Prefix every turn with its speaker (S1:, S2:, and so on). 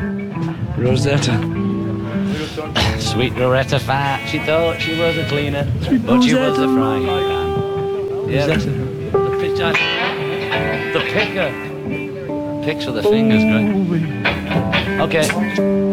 S1: Rosetta.
S2: Sweet Rosetta Fat. She thought she was a cleaner, but she was a frying pan. Yeah, the pitcher. The picker. Picks with the fingers, great. Okay.